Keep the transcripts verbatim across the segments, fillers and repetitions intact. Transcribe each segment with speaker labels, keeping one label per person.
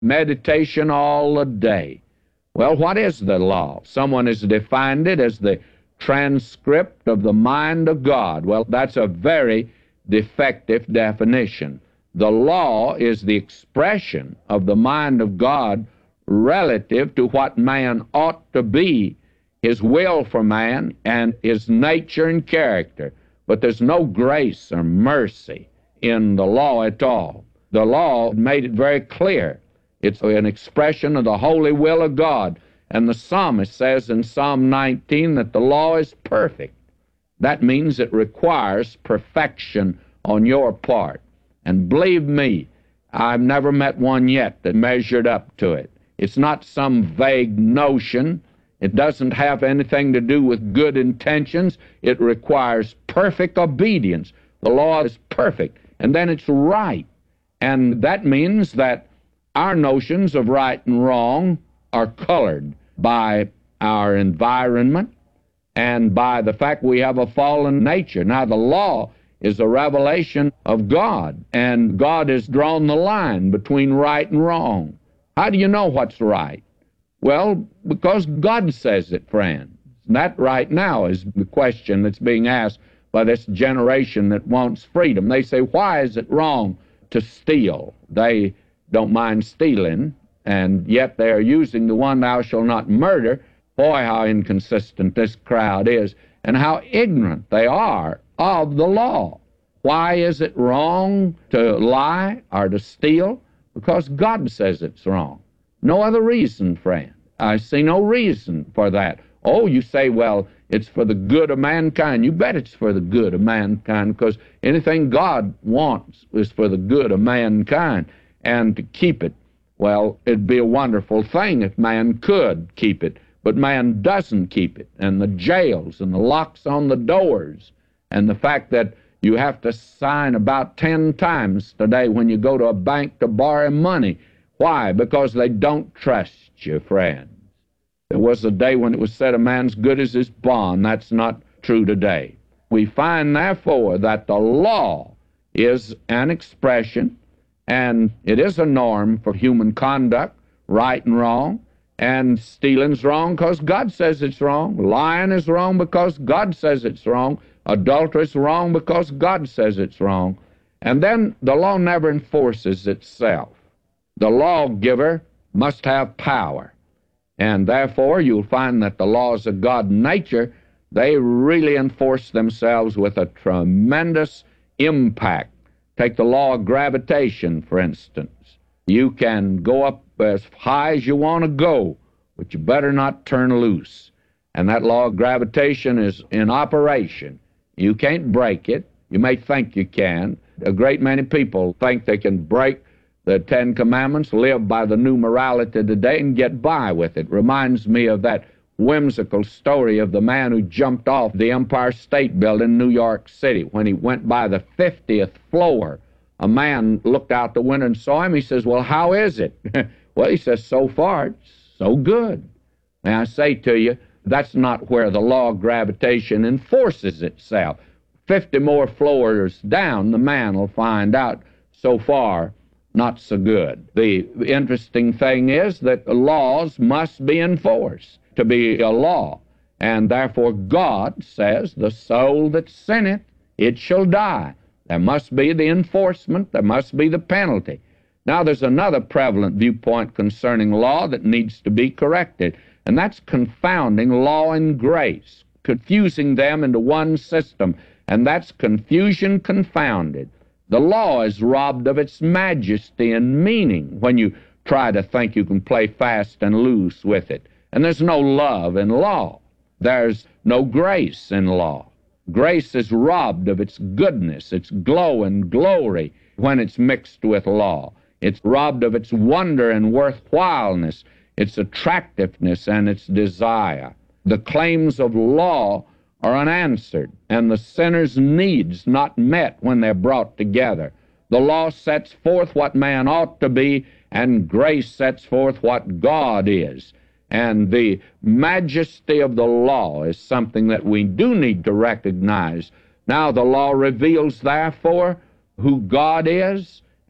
Speaker 1: meditation all the day. Well, what is the law? Someone has defined it as the transcript of the mind of God. Well, that's a very defective definition. The law is the expression of the mind of God relative to what man ought to be, his will for man, and his nature and character. But there's no grace or mercy in the law at all. The law made it very clear. It's an expression of the holy will of God. And the psalmist says in Psalm nineteen that the law is perfect. That means it requires perfection on your part. And believe me, I've never met one yet that measured up to it. It's not some vague notion. It doesn't have anything to do with good intentions. It requires perfect obedience. The law is perfect, and then it's right. And that means that our notions of right and wrong are colored by our environment and by the fact we have a fallen nature. Now, the law is a revelation of God, and God has drawn the line between right and wrong. How do you know what's right? Well, because God says it, friends. That right now is the question that's being asked by this generation that wants freedom. They say, why is it wrong to steal? They don't mind stealing, and yet they are using the one, thou shalt not murder. Boy, how inconsistent this crowd is, and how ignorant they are of the law. Why is it wrong to lie or to steal? Because God says it's wrong. No other reason, friend. I see no reason for that. Oh, you say, well, it's for the good of mankind. You bet it's for the good of mankind, because anything God wants is for the good of mankind. And to keep it, well, it'd be a wonderful thing if man could keep it, but man doesn't keep it. And the jails and the locks on the doors and the fact that you have to sign about ten times today when you go to a bank to borrow money. Why? Because they don't trust you, friends. There was a day when it was said a man's good as his bond. That's not true today. We find, therefore, that the law is an expression, and it is a norm for human conduct, right and wrong. And stealing's wrong because God says it's wrong. Lying is wrong because God says it's wrong. Adultery is wrong because God says it's wrong. And then the law never enforces itself. The lawgiver must have power. And therefore, you'll find that the laws of God's nature, they really enforce themselves with a tremendous impact. Take the law of gravitation, for instance. You can go up as high as you want to go, but you better not turn loose. And that law of gravitation is in operation. You can't break it. You may think you can. A great many people think they can break the Ten Commandments, live by the new morality today, and get by with it. Reminds me of that whimsical story of the man who jumped off the Empire State Building in New York City. When he went by the fiftieth floor, a man looked out the window and saw him. He says, well, how is it? Well, he says, so far, it's so good. May I say to you, that's not where the law of gravitation enforces itself. Fifty more floors down, the man will find out, so far, not so good. The interesting thing is that the laws must be enforced to be a law. And therefore God says, the soul that sinneth, it shall die. There must be the enforcement. There must be the penalty. Now, there's another prevalent viewpoint concerning law that needs to be corrected, and that's confounding law and grace, confusing them into one system, and that's confusion confounded. The law is robbed of its majesty and meaning when you try to think you can play fast and loose with it. And there's no love in law. There's no grace in law. Grace is robbed of its goodness, its glow and glory when it's mixed with law. It's robbed of its wonder and worthwhileness, its attractiveness and its desire. The claims of law are unanswered, and the sinner's needs not met when they're brought together. The law sets forth what man ought to be, and grace sets forth what God is. And the majesty of the law is something that we do need to recognize. Now, the law reveals, therefore, who God is,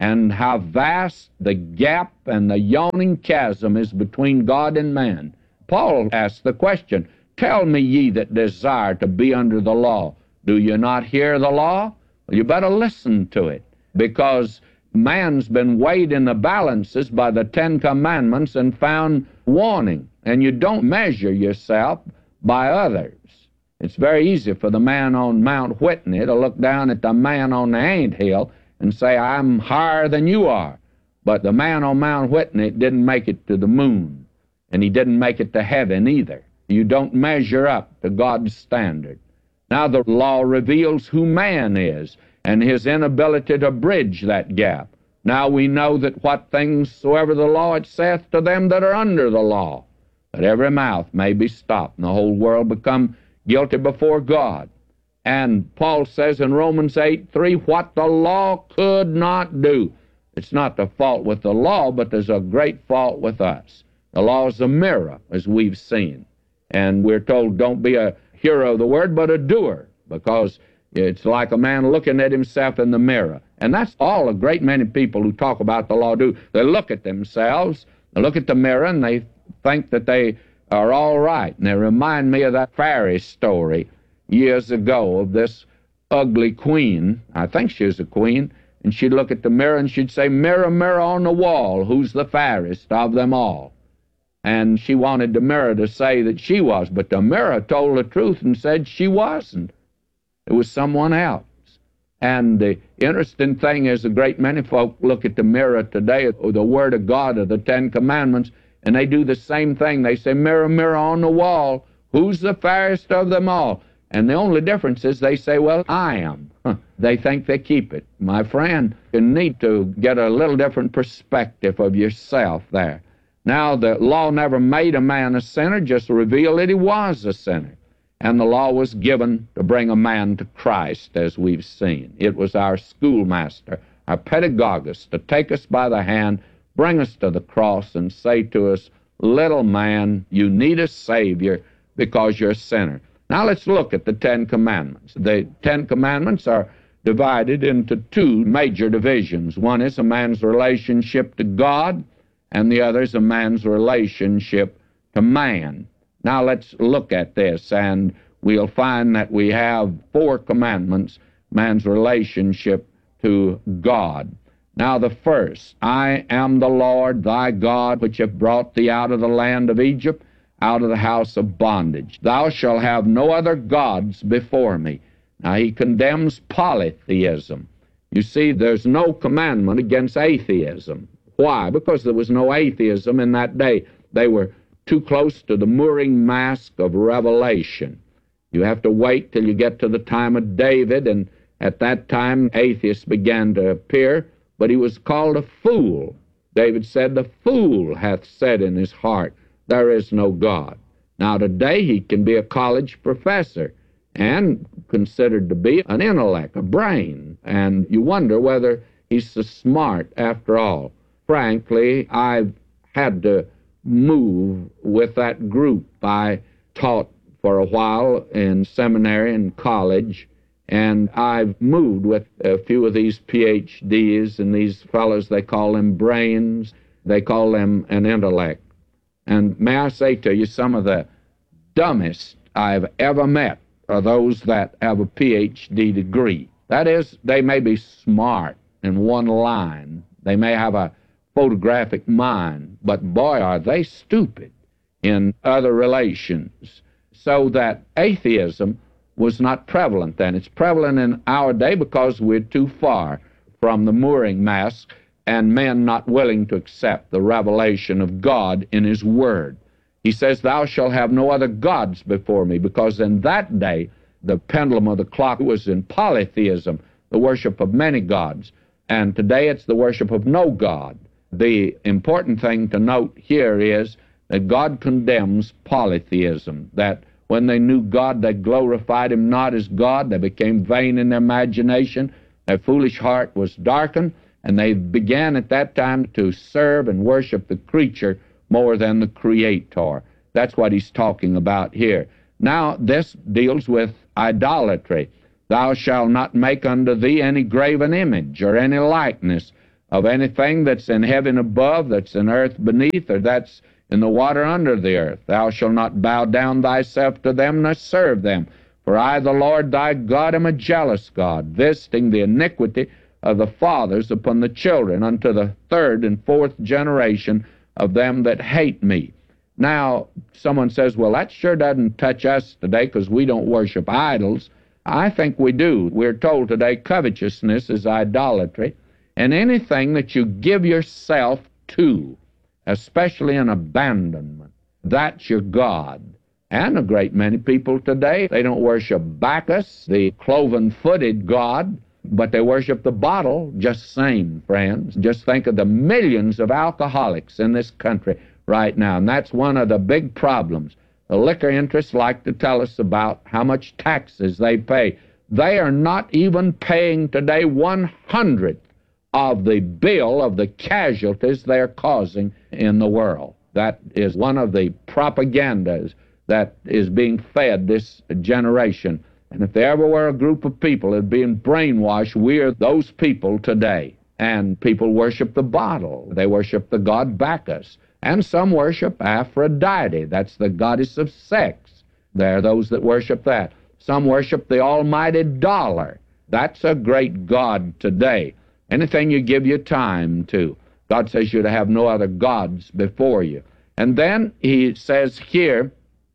Speaker 1: and how vast the gap and the yawning chasm is between God and man. Paul asked the question, "Tell me, ye that desire to be under the law, do you not hear the law?" Well, you better listen to it, because man's been weighed in the balances by the Ten Commandments and found wanting, and you don't measure yourself by others. It's very easy for the man on Mount Whitney to look down at the man on the anthill and say, "I'm higher than you are." But the man on Mount Whitney didn't make it to the moon, and he didn't make it to heaven either. You don't measure up to God's standard. Now the law reveals who man is and his inability to bridge that gap. Now we know that what things soever the law it saith to them that are under the law, that every mouth may be stopped, and the whole world become guilty before God. And Paul says in Romans eight three, what the law could not do. It's not the fault with the law, but there's a great fault with us. The law is a mirror, as we've seen. And we're told, don't be a hearer of the word, but a doer, because it's like a man looking at himself in the mirror. And that's all a great many people who talk about the law do. They look at themselves, they look at the mirror, and they think that they are all right. And they remind me of that fairy story years ago of this ugly queen. I think she was a queen. And she'd look at the mirror and she'd say, "Mirror, mirror on the wall, who's the fairest of them all?" And she wanted the mirror to say that she was, but the mirror told the truth and said she wasn't. It was someone else. And the interesting thing is, a great many folk look at the mirror today, or the Word of God, or the Ten Commandments, and they do the same thing. They say, "Mirror, mirror on the wall, who's the fairest of them all?" And the only difference is they say, "Well, I am." Huh. They think they keep it. My friend, you need to get a little different perspective of yourself there. Now, the law never made a man a sinner, just revealed that he was a sinner. And the law was given to bring a man to Christ, as we've seen. It was our schoolmaster, our pedagogist, to take us by the hand, bring us to the cross, and say to us, "Little man, you need a Savior because you're a sinner." Now let's look at the Ten Commandments. The Ten Commandments are divided into two major divisions. One is a man's relationship to God, and the other is a man's relationship to man. Now let's look at this, and we'll find that we have four commandments, man's relationship to God. Now the first, "I am the Lord thy God, which have brought thee out of the land of Egypt, out of the house of bondage. Thou shalt have no other gods before me." Now he condemns polytheism. You see, there's no commandment against atheism. Why? Because there was no atheism in that day. They were too close to the mooring mast of Revelation. You have to wait till you get to the time of David, and at that time atheists began to appear, but he was called a fool. David said, "The fool hath said in his heart, there is no God." Now today he can be a college professor and considered to be an intellect, a brain, and you wonder whether he's so smart after all. Frankly, I've had to move with that group. I taught for a while in seminary and college, and I've moved with a few of these P H Ds, and these fellows, they call them brains, they call them an intellect. And may I say to you, some of the dumbest I've ever met are those that have a P H D degree. That is, they may be smart in one line, they may have a photographic mind, but boy, are they stupid in other relations. So that atheism was not prevalent then. It's prevalent in our day because we're too far from the mooring mast and men not willing to accept the revelation of God in His Word. He says, "Thou shalt have no other gods before me," because in that day the pendulum of the clock was in polytheism, the worship of many gods, and today it's the worship of no God. The important thing to note here is that God condemns polytheism, that when they knew God, they glorified Him not as God. They became vain in their imagination. Their foolish heart was darkened, and they began at that time to serve and worship the creature more than the Creator. That's what he's talking about here. Now, this deals with idolatry. "Thou shalt not make unto thee any graven image or any likeness of anything that's in heaven above, that's in earth beneath, or that's in the water under the earth. Thou shalt not bow down thyself to them, nor serve them. For I, the Lord thy God, am a jealous God, visiting the iniquity of the fathers upon the children, unto the third and fourth generation of them that hate me. Now, someone says, well, that sure doesn't touch us today because we don't worship idols. I think we do. We're told today covetousness is idolatry, and anything that you give yourself to, especially in abandonment, that's your God. And a great many people today, they don't worship Bacchus, the cloven-footed god, but they worship the bottle just same, friends. Just think of the millions of alcoholics in this country right now, and that's one of the big problems. The liquor interests like to tell us about how much taxes they pay. They are not even paying today one hundredth of the bill of the casualties they're causing in the world. That is one of the propagandas that is being fed this generation. And if there ever were a group of people that are being brainwashed, we are those people today. And people worship the bottle. They worship the god Bacchus. And some worship Aphrodite. That's the goddess of sex. There are those that worship that. Some worship the almighty dollar. That's a great god today. Anything you give your time to. God says you're to have no other gods before you. And then he says here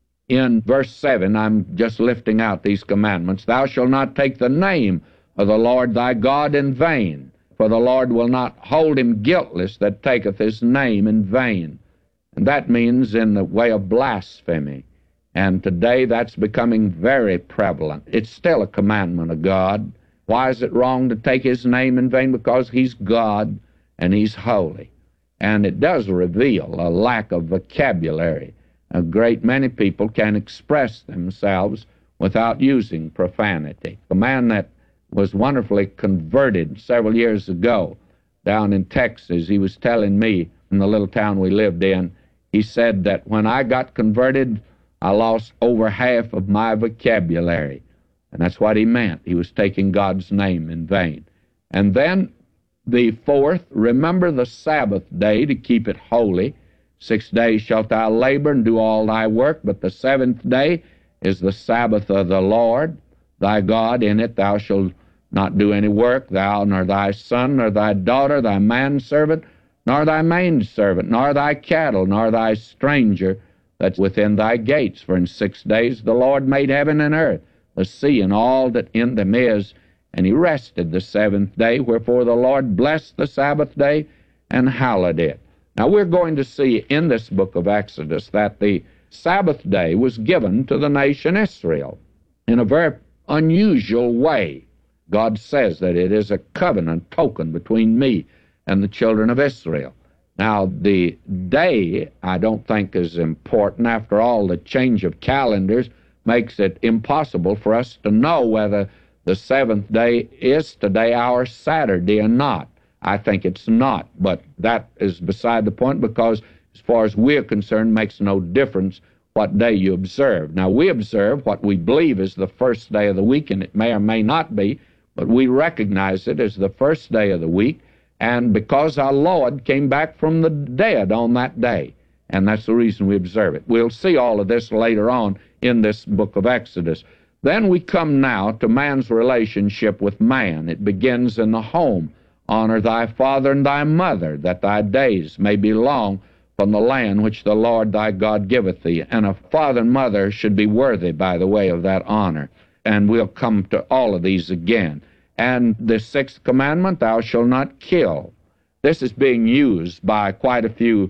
Speaker 1: in verse seven, I'm just lifting out these commandments, thou shalt not take the name of the Lord thy God in vain, for the Lord will not hold him guiltless that taketh his name in vain. And that means in the way of blasphemy. And today that's becoming very prevalent. It's still a commandment of God. Why is it wrong to take his name in vain? Because he's God and he's holy. And it does reveal a lack of vocabulary. A great many people can express themselves without using profanity. A man that was wonderfully converted several years ago down in Texas, he was telling me in the little town we lived in, he said that when I got converted, I lost over half of my vocabulary. And that's what he meant. He was taking God's name in vain. And then the fourth, remember the Sabbath day to keep it holy. Six days shalt thou labor and do all thy work, but the seventh day is the Sabbath of the Lord thy God. In it thou shalt not do any work, thou, nor thy son, nor thy daughter, thy manservant, nor thy maidservant, nor thy cattle, nor thy stranger that's within thy gates. For in six days the Lord made heaven and earth, the sea, and all that in them is, and he rested the seventh day, wherefore the Lord blessed the Sabbath day and hallowed it. Now we're going to see in this book of Exodus that the Sabbath day was given to the nation Israel in a very unusual way. God says that it is a covenant token between me and the children of Israel. Now, the day, I don't think, is important. After all, the change of calendars makes it impossible for us to know whether the seventh day is today our Saturday or not. I think it's not, but that is beside the point because, as far as we're concerned, it makes no difference what day you observe. Now, we observe what we believe is the first day of the week, and it may or may not be, but we recognize it as the first day of the week, and because our Lord came back from the dead on that day, and that's the reason we observe it. We'll see all of this later on in this book of Exodus. Then we come now to man's relationship with man. It begins in the home. Honor thy father and thy mother, that thy days may be long from the land which the Lord thy God giveth thee. And a father and mother should be worthy, by the way, of that honor. And we'll come to all of these again. And the sixth commandment, thou shalt not kill. This is being used by quite a few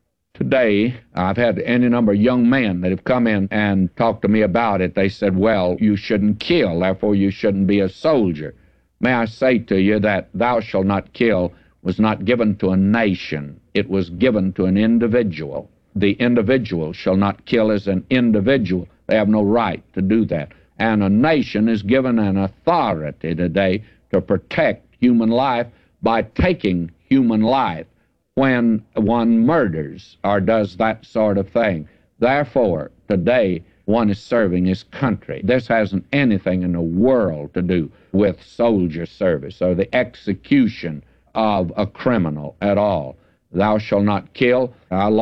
Speaker 1: today. I've had any number of young men that have come in and talked to me about it. They said, well, you shouldn't kill, therefore you shouldn't be a soldier. May I say to you that thou shalt not kill was not given to a nation. It was given to an individual. The individual shall not kill as an individual. They have no right to do that. And a nation is given an authority today to protect human life by taking human life when one murders or does that sort of thing. Therefore, today, one is serving his country. This hasn't anything in the world to do with soldier service or the execution of a criminal at all. Thou shalt not kill. Our